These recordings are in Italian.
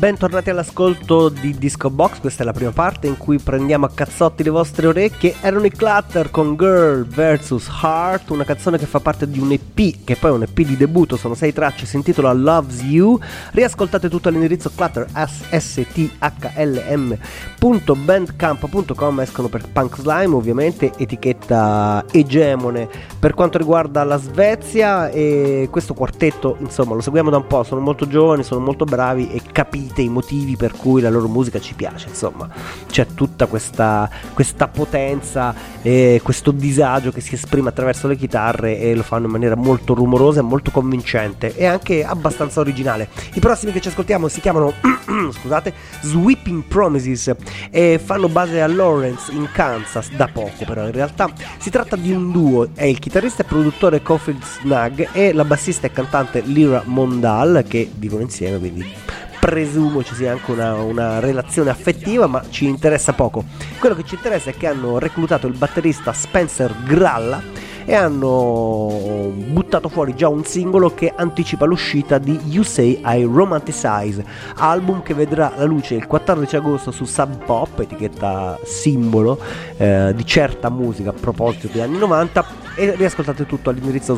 Bentornati all'ascolto di Disco Box, questa è la prima parte in cui prendiamo a cazzotti le vostre orecchie. Erano i Clutter con Girl vs Heart, una canzone che fa parte di un EP, che poi è un EP di debutto, sono 6 tracce, si intitola Loves You. Riascoltate tutto all'indirizzo Clutter, sthlm.bandcamp.com, escono per Punk Slime ovviamente, etichetta egemone per quanto riguarda la Svezia, e questo quartetto insomma lo seguiamo da un po', sono molto giovani, sono molto bravi e capite i motivi per cui la loro musica ci piace. Insomma, c'è tutta questa potenza e questo disagio che si esprime attraverso le chitarre, e lo fanno in maniera molto rumorosa e molto convincente e anche abbastanza originale. I prossimi che ci ascoltiamo si chiamano scusate, Sweeping Promises e fanno base a Lawrence in Kansas, da poco però in realtà. Si tratta di un duo, è il chitarrista e produttore Cofield Snug e la bassista e cantante Lyra Mondal, che vivono insieme, quindi presumo ci sia anche una relazione affettiva, ma ci interessa poco. Quello che ci interessa è che hanno reclutato il batterista Spencer Gralla e hanno buttato fuori già un singolo che anticipa l'uscita di You Say I Romanticize, album che vedrà la luce il 14 agosto su Sub Pop, etichetta simbolo di certa musica a proposito degli anni 90. E riascoltate tutto all'indirizzo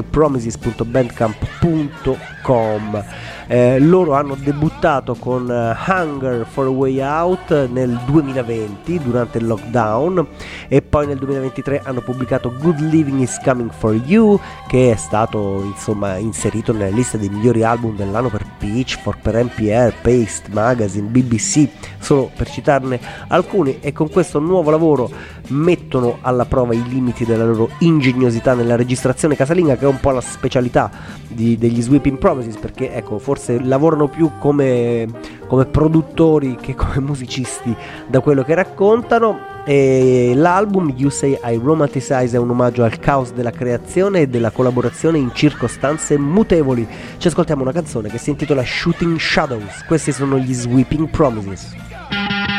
sweepingpromises.bandcamp.com. Loro hanno debuttato con Hunger for a Way Out nel 2020 durante il lockdown, e poi nel 2023 hanno pubblicato Good Living is Coming for You, che è stato insomma inserito nelle liste dei migliori album dell'anno per Pitchfork, per NPR, Paste Magazine, BBC, solo per citarne alcuni. E con questo nuovo lavoro mettono alla prova i limiti della loro ingegnosità nella registrazione casalinga, che è un po' la specialità degli Sweeping Promises, perché ecco, forse lavorano più come produttori che come musicisti, da quello che raccontano. E l'album You Say I Romanticize è un omaggio al caos della creazione e della collaborazione in circostanze mutevoli. Ci ascoltiamo una canzone che si intitola Shooting Shadows. Questi sono gli Sweeping Promises.